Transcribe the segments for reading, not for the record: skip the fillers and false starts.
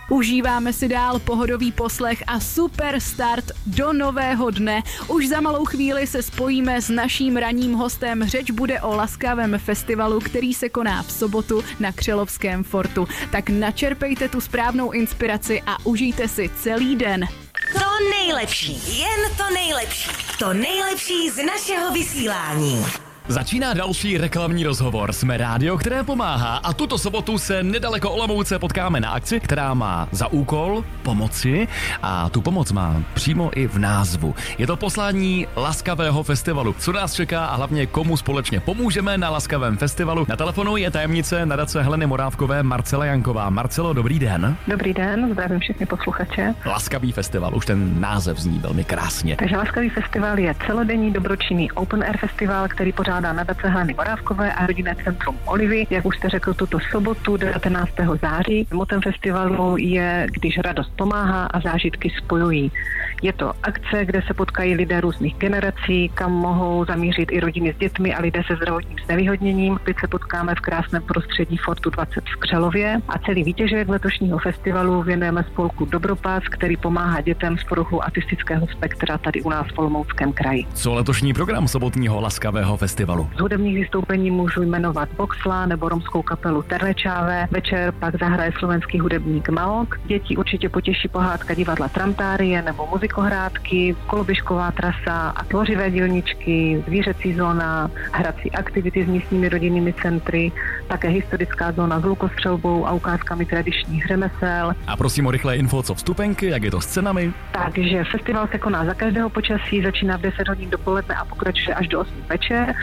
Užíváme si dál pohodový poslech a super start do nového dne. Už za malou chvíli se spojíme s naším ranním hostem. Řeč bude o laskavém festivalu, který se koná v sobotu na Křelovském fortu. Tak načerpejte tu správnou inspiraci a užijte si celý den. To nejlepší, jen to nejlepší. To nejlepší z našeho vysílání. Začíná další reklamní rozhovor. Jsme rádio, které pomáhá a tuto sobotu se nedaleko Olomouce potkáme na akci, která má za úkol pomoci a tu pomoc má přímo i v názvu. Je to poslání laskavého festivalu. Co nás čeká a hlavně komu společně pomůžeme na laskavém festivalu? Na telefonu je tajemnice nadace Heleny Morávkové Marcela Janková. Marcelo, dobrý den. Dobrý den, zdravím všechny posluchače. Laskavý festival, už ten název zní velmi krásně. Takže Laskavý festival je celodenní dobročinný open air festival, který pořádá nadace Heleny Morávkové a rodinné centrum Olivy. Jak už jste řekl, tuto sobotu 19. září. Motem festivalu je, když radost pomáhá a zážitky spojují. Je to akce, kde se potkají lidé různých generací, kam mohou zamířit i rodiny s dětmi a lidé se zdravotním znevýhodněním. Teď se potkáme v krásném prostředí Fortu 20 v Křelově a celý výtěžek letošního festivalu věnujeme spolku Dobropas, který pomáhá dětem s poruchou autistického spektra tady u nás v Olomouckém kraji. Co letošní program sobotního laskavého festivalu? Z hudebních vystoupení můžu jmenovat Boxla nebo romskou kapelu Terlečáve. Večer pak zahraje slovenský hudebník Maok. Děti určitě potěší pohádka divadla Tramtárie nebo muzikohrádky, koloběžková trasa a tvořivé dílničky, zvířecí zóna, hrací aktivity s místními rodinnými centry, také historická zóna s lukostřelbou a ukázkami tradičních řemesel. A prosím o rychlé info, co vstupenky, jak je to s cenami? Takže festival se koná za každého počasí, začíná v 10 hodin dopoledne a pokračuje až do 8 večer.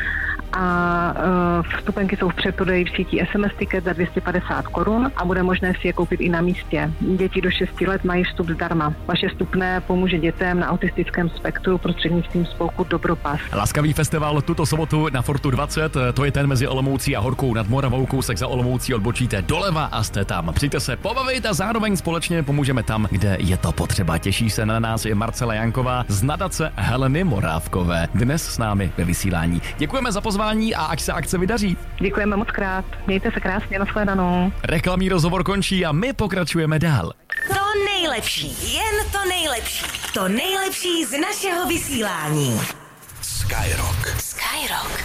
A vstupenky jsou v předprodeji v síti SMS Ticket za 250 korun a bude možné si je koupit i na místě. Děti do 6 let mají vstup zdarma. Vaše vstupné pomůže dětem na autistickém spektru prostřednictvím spolku Dobropas. Laskavý festival tuto sobotu na Fortu 20, to je ten mezi Olomoucí a Horkou nad Moravou, kousek za Olomoucí odbočíte doleva a jste tam. Přijďte se pobavit a zároveň společně pomůžeme tam, kde je to potřeba. Těší se na nás i Marcela Janková z nadace Heleny Morávkové. Dnes s námi ve vysílání. Děkujeme za pozvání a ať se akce vydaří. Děkujeme moc krát. Mějte se krásně, nashledanou. Reklamní rozhovor končí a my pokračujeme dál. To nejlepší, jen to nejlepší. To nejlepší z našeho vysílání. Skyrock. Skyrock.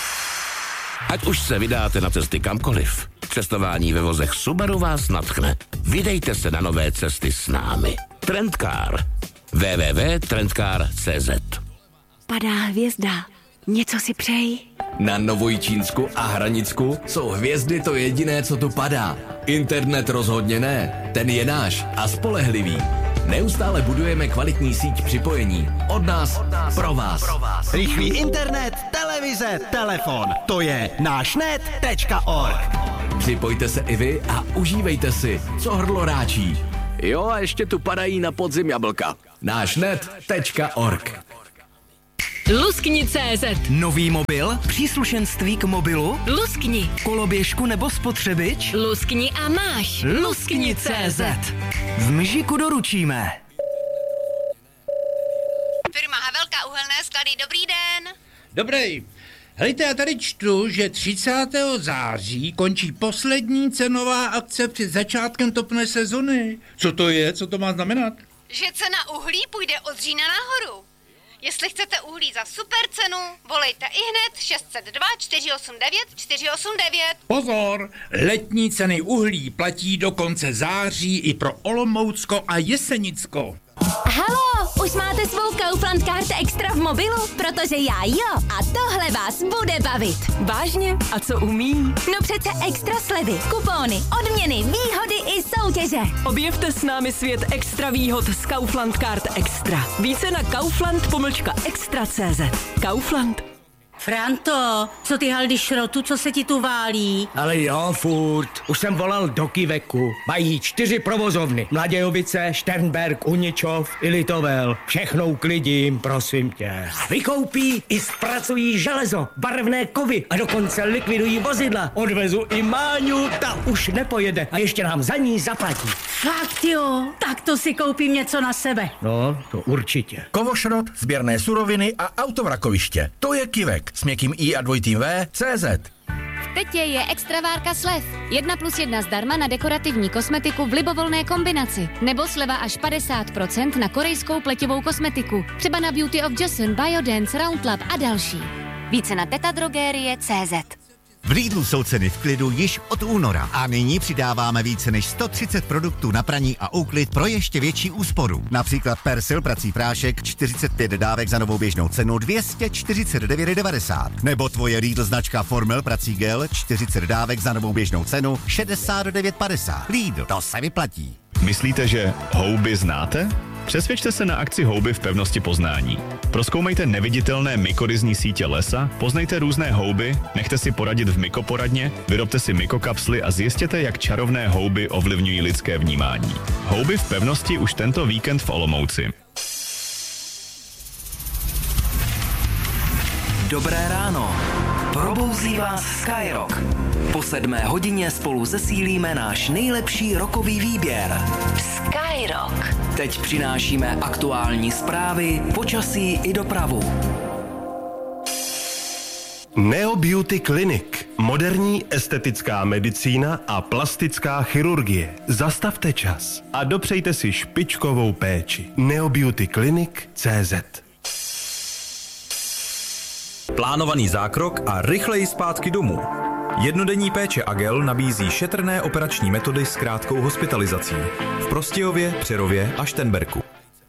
Ať už se vydáte na cesty kamkoliv, cestování ve vozech Subaru vás nadchne. Vydejte se na nové cesty s námi. Trendcar. www.trendcar.cz. Padá hvězda. Něco si přeji. Na Novojčínsku a Hranicku jsou hvězdy to jediné, co tu padá. Internet rozhodně ne, ten je náš a spolehlivý. Neustále budujeme kvalitní síť připojení. Od nás pro vás. Rychlý internet, televize, telefon. To je nášnet.org. Připojte se i vy a užívejte si, co hrdlo ráčí. Jo, a ještě tu padají na podzim jablka. Nášnet.org. Luskni.cz. Nový mobil? Příslušenství k mobilu? Luskni. Koloběžku nebo spotřebič? Luskni a máš. Luskni.cz. V Mžiku doručíme. Firma Havelka uhelné sklady, dobrý den. Dobrý. Hejte, já tady čtu, že 30. září končí poslední cenová akce před začátkem topné sezony. Co to je? Co to má znamenat? Že cena uhlí půjde od října nahoru. Jestli chcete uhlí za super cenu, volejte ihned 602 489 489. Pozor! Letní ceny uhlí platí do konce září i pro Olomoucko a Jesenicko. Halo, už máte svou Kaufland Card Extra v mobilu? Protože já jo. A tohle vás bude bavit. Vážně? A co umí? No přece extra slevy, kupóny, odměny, výhody i soutěže. Objevte s námi svět extra výhod z Kaufland Card Extra. Více na kaufland-extra.cz. Kaufland. Franto, co ty haldy šrotu, co se ti tu válí? Ale jo, furt. Už jsem volal do Kiveku. Mají 4 provozovny. Mladějovice, Šternberg, Uničov i Litovel. Všechno uklidím, prosím tě. Vykoupí i zpracují železo, barevné kovy a dokonce likvidují vozidla. Odvezu i Máňu, ta už nepojede a ještě nám za ní zaplatí. Fakt jo, tak to si koupím něco na sebe. No, to určitě. Kovošrot, sběrné suroviny a autovrakoviště. To je Kivek s měkkým i a dvojitým V.cz. Tetě je extravárka slev. 1+1 zdarma na dekorativní kosmetiku v libovolné kombinaci. Nebo sleva až 50% na korejskou pleťovou kosmetiku. Třeba na Beauty of Joseon, Biodance, Roundlab a další. Více na tetadrogerie.cz. V Lidlu jsou ceny v klidu již od února a nyní přidáváme více než 130 produktů na praní a úklid pro ještě větší úsporu. Například Persil prací prášek 45 dávek za novou běžnou cenu 249,90. Nebo tvoje Lidl značka Formel prací gel 40 dávek za novou běžnou cenu 69,50. Lidl, to se vyplatí. Myslíte, že houby znáte? Přesvědčte se na akci Houby v pevnosti Poznání. Prozkoumejte neviditelné mykorizní sítě lesa, poznejte různé houby, nechte si poradit v mykoporadně, vyrobte si mykokapsly a zjistěte, jak čarovné houby ovlivňují lidské vnímání. Houby v pevnosti už tento víkend v Olomouci. Dobré ráno. Probouzí vás Skyrock. Po 7 hodině spolu zesílíme náš nejlepší rokový výběr. Skyrock. Teď přinášíme aktuální zprávy, počasí i dopravu. Neo Beauty Clinic. Moderní estetická medicína a plastická chirurgie. Zastavte čas a dopřejte si špičkovou péči. neobeautyclinic.cz. Plánovaný zákrok a rychleji zpátky domů. Jednodenní péče Agel nabízí šetrné operační metody s krátkou hospitalizací. V Prostějově, Přerově a Šternberku.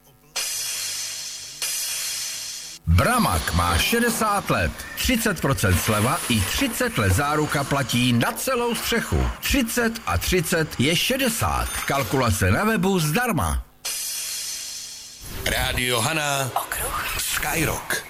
Bramag má 60 let, 30% sleva i 30 let záruka platí na celou střechu. 30 a 30 je 60. Kalkulace na webu zdarma. Rádio Hana. Okruh. Skyrock.